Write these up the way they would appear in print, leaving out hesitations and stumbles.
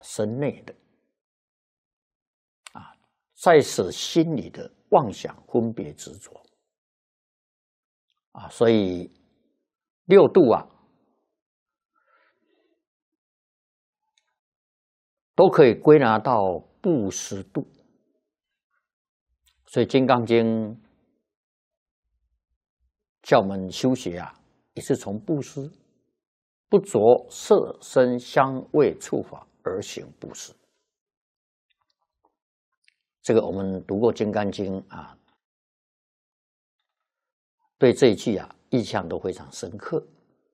身内的啊，在使心里的妄想、分别、执着啊，所以六度啊，都可以归纳到布施度。所以《金刚经》叫我们修学啊，也是从布施，不着色声香味触法而行布施。这个我们读过《金刚经》啊，对这一句啊印象都非常深刻。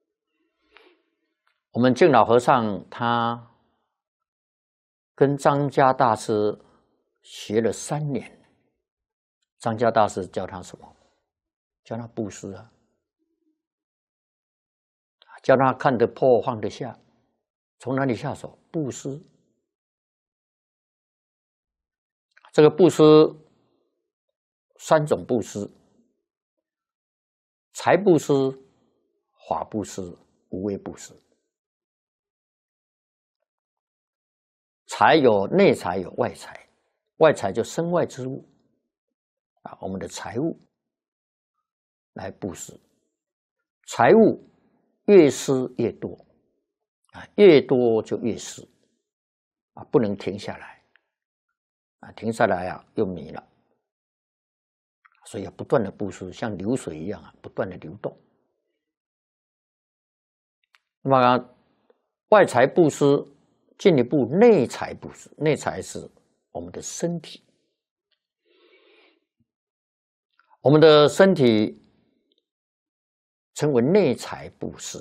我们净老和尚他跟张家大师学了3年，张家大师教他什么？教他布施啊，教他看得破放得下，从哪里下手？布施。这个布施3种布施：财布施、法布施、无畏布施。财有内财，有外财。外财就身外之物啊，我们的财物来布施。财物越施越多啊，越多就越施啊，不能停下来啊，停下来啊又没了。所以要不断的布施，像流水一样啊，不断的流动。那么外财布施，进一步内财布施。内财是我们的身体，我们的身体称为内财布施。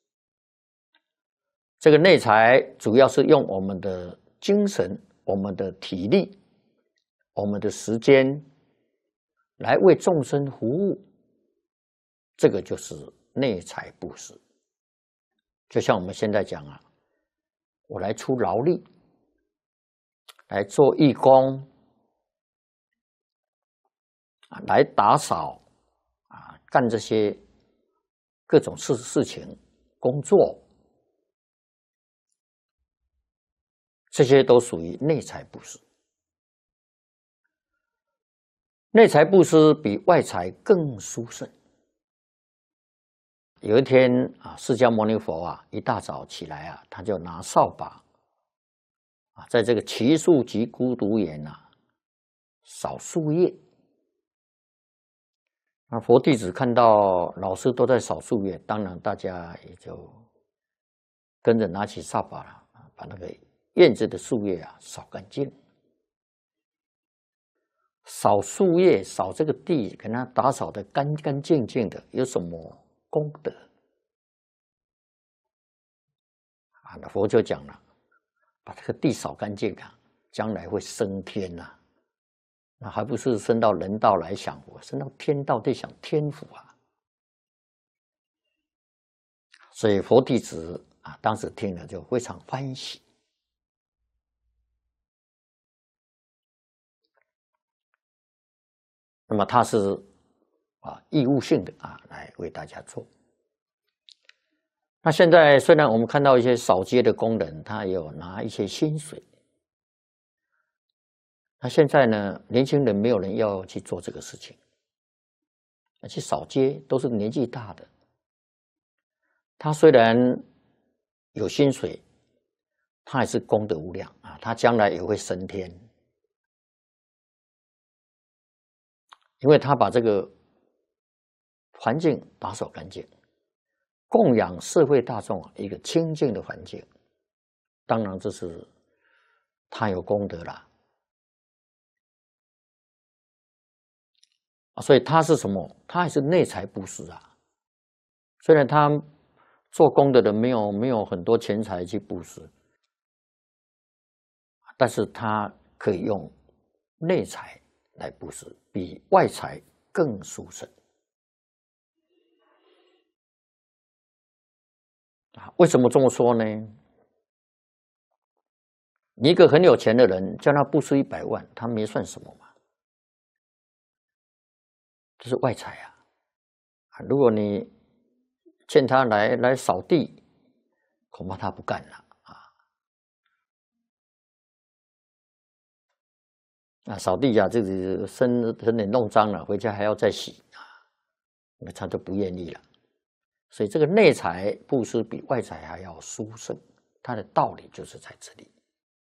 这个内财主要是用我们的精神、我们的体力、我们的时间来为众生服务，这个就是内财布施。就像我们现在讲啊，我来出劳力，来做义工，来打扫啊，干这些各种事情、工作，这些都属于内财布施。内财布施比外财更殊胜。有一天啊，释迦牟尼佛啊，一大早起来啊，他就拿扫把啊，在这个祇树及孤独园啊，扫树叶。那佛弟子看到老师都在扫树叶，当然大家也就跟着拿起扫把了，把那个院子的树叶啊扫干净。扫树叶，扫这个地，给它打扫得干干净净的，有什么功德啊？那佛就讲了，把这个地扫干净啊，将来会升天呐。那还不是升到人道来享福，升到天道得享天福啊。所以佛弟子啊，当时听了就非常欢喜。那么他是啊义务性的啊来为大家做。那现在虽然我们看到一些扫街的工人，他有拿一些薪水，那现在呢，年轻人没有人要去做这个事情，去扫街都是年纪大的。他虽然有薪水，他还是功德无量啊，他将来也会升天。因为他把这个环境打扫干净，供养社会大众一个清净的环境，当然这是他有功德啦。所以他是什么？他还是内财布施啊。虽然他做功德的没有很多钱财去布施，但是他可以用内财来布施，比外财更殊胜。为什么这么说呢？你一个很有钱的人，叫他布施100万，他没算什么嘛，这是外财啊。如果你欠他来扫地，恐怕他不干了啊。 啊，扫地啊，这个身体弄脏了，回家还要再洗啊，那他就不愿意了。所以这个内财布施比外财还要殊胜，它的道理就是在这里。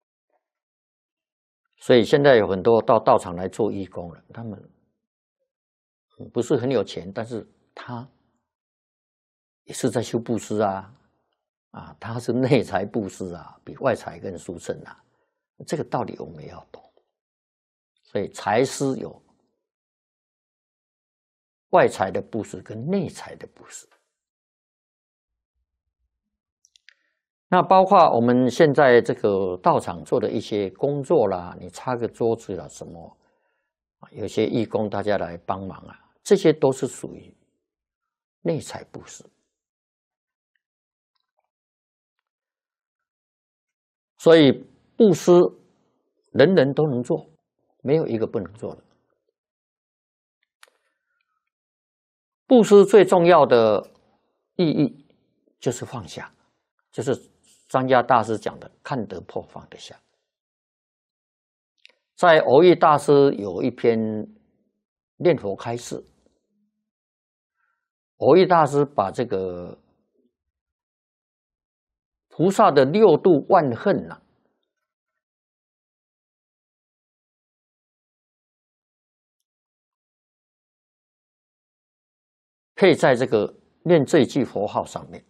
所以现在有很多到道场来做义工了，他们不是很有钱，但是他也是在修布施啊，他是内财布施啊，比外财更殊胜啊。这个道理我们要懂。所以财施有外财的布施跟内财的布施。那包括我们现在这个道场做的一些工作啦，你擦个桌子啦什么，有些义工大家来帮忙啊，这些都是属于内财布施。所以布施人人都能做，没有一个不能做的。布施最重要的意义就是放下，就是张家大师讲的看得破放得下。在蕅益大师有一篇念佛开示，蕅益大师把这个菩萨的六度万恨配在这个念这一句佛号上面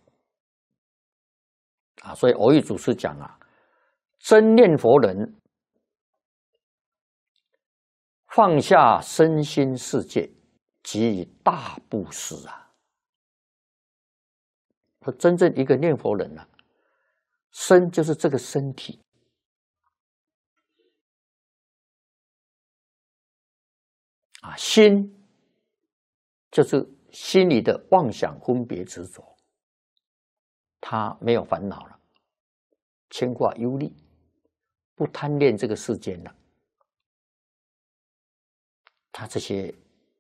所以蕅益祖师讲真念佛人放下身心世界，即大布施说真正一个念佛人身就是这个身体，心就是心里的妄想分别执着，他没有烦恼了，牵挂忧虑，不贪恋这个世间了，他这些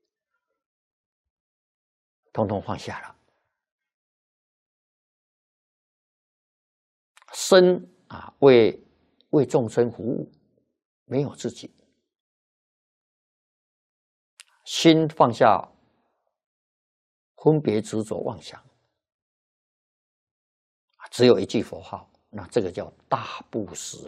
统统放下了。身为众生服务，没有自己。心放下分别执着妄想，只有一句佛号，那这个叫大布施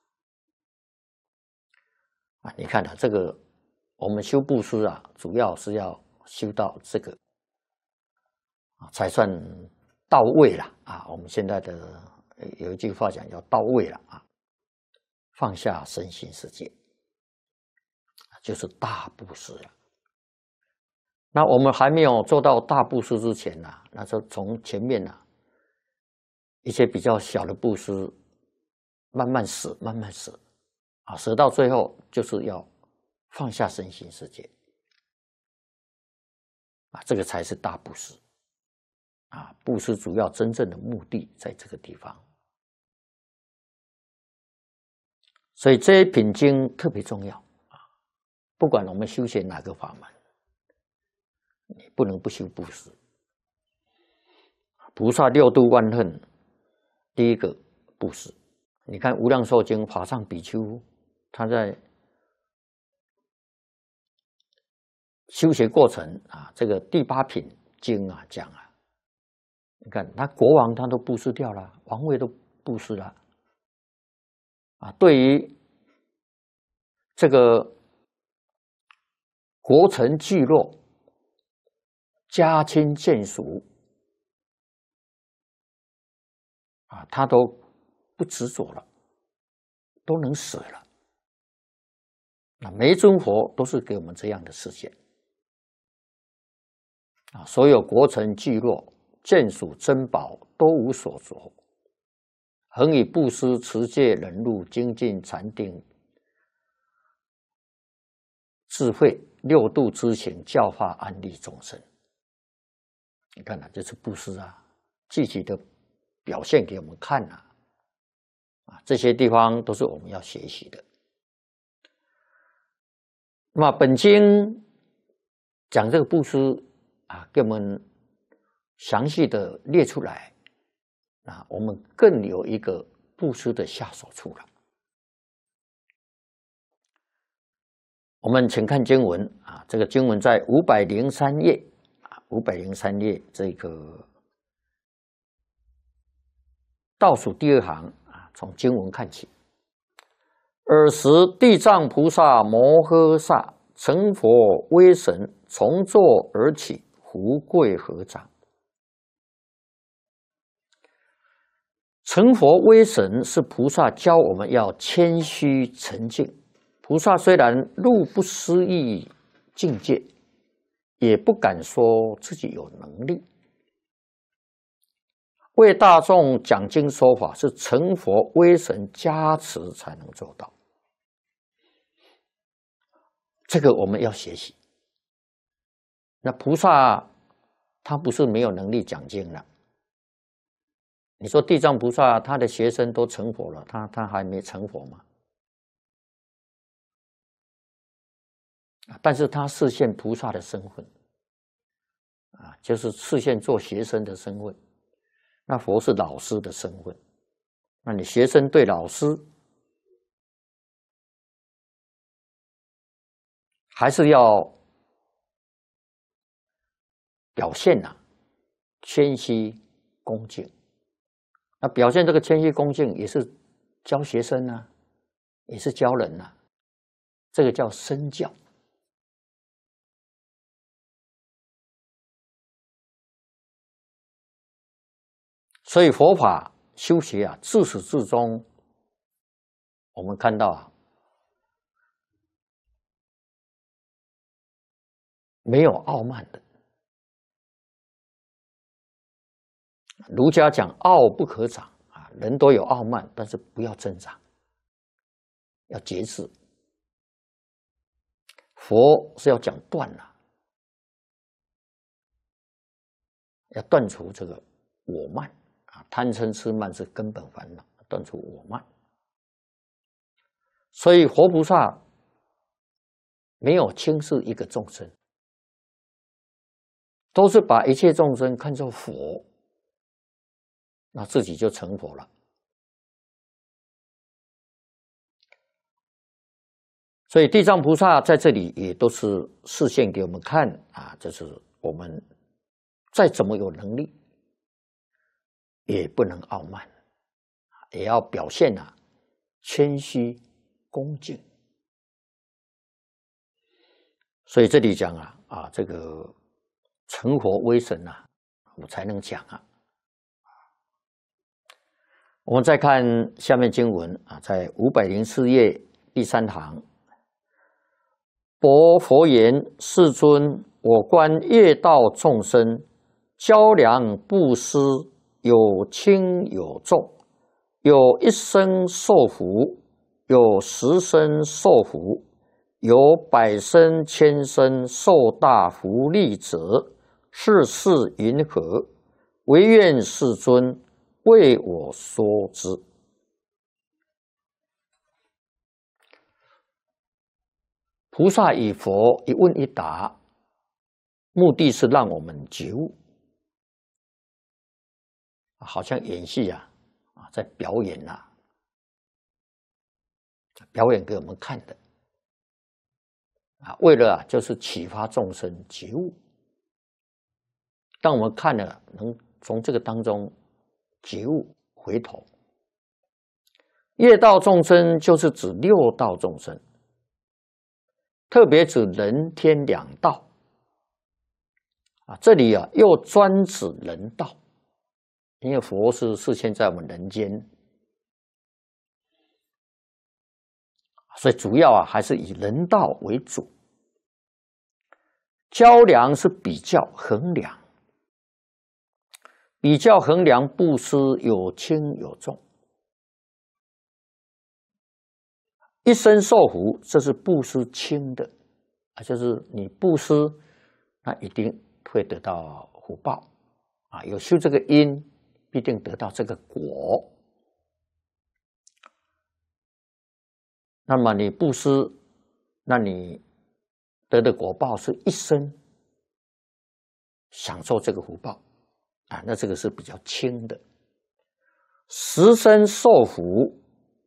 你看这个我们修布施主要是要修到这个才算到位了我们现在的有一句话讲叫到位了放下身心世界，就是大布施了。那我们还没有做到大布施之前那就从前面一些比较小的布施慢慢舍，慢慢舍舍到最后就是要放下身心世界这个才是大布施布施主要真正的目的在这个地方。所以这一品经特别重要不管我们修学哪个法门，你不能不修布施。菩萨六度万恨，第一个布施。你看《无量寿经》法上比丘，他在修学过程这个第8品经讲你看他国王他都布施掉了，王位都布施了对于这个国臣聚落、家亲眷属他都不执着了，都能舍了。每一尊佛都是给我们这样的示现所有国臣聚落、眷属珍宝都无所着，恒以布施、持戒、忍辱、精进、禅定、智慧六度之行，教化安利众生。你看这是布施具体的表现给我们看这些地方都是我们要学习的。那么本经讲这个布施给我们详细的列出来我们更有一个布施的下手处了。 我们请看经文啊，这个经文在503页啊，503页这个倒数第2行啊，从经文看起。尔时地藏菩萨摩诃萨成佛威神，从座而起，福贵合掌。成佛威神是菩萨教我们要谦虚沉静。菩萨虽然入不思议境界，也不敢说自己有能力。为大众讲经说法，是成佛威神加持才能做到。这个我们要学习。那菩萨他不是没有能力讲经了。你说地藏菩萨他的学生都成佛了，他还没成佛吗？但是他示现菩萨的身份啊，就是示现做学生的身份。那佛是老师的身份，那你学生对老师还是要表现谦虚恭敬。那表现这个谦虚恭敬，也是教学生啊，也是教人啊，这个叫身教。所以佛法修学啊，自始至终，我们看到没有傲慢的。儒家讲傲不可长啊，人都有傲慢，但是不要增长，要节制。佛是要讲断要断除这个我慢啊，贪嗔痴慢是根本烦恼，断除我慢。所以活菩萨没有轻视一个众生，都是把一切众生看作佛，那自己就成佛了。所以地藏菩萨在这里也都是示现给我们看啊，就是我们再怎么有能力，也不能傲慢，也要表现谦虚恭敬。所以这里讲这个成佛威神我才能讲我们再看下面经文在504页第3行，薄佛言：世尊，我观业道众生，较量布施，有轻有重，有一生受福，有10生受福，有100生1000生受大福利者，是事云何？唯愿世尊为我说之。菩萨与佛一问一答，目的是让我们觉悟，好像演戏在表演表演给我们看的为了就是启发众生觉悟。当我们看了，能从这个当中觉悟回头。业道众生就是指6道众生，特别指人天2道这里又专指人道，因为佛是示现在我们人间，所以主要还是以人道为主。较量是比较衡量，比较衡量布施有轻有重。一生受福，这是布施轻的就是你布施，那一定会得到福报有修这个因，必定得到这个果。那么你布施，那你得的果报是一生享受这个福报那这个是比较轻的。10生受福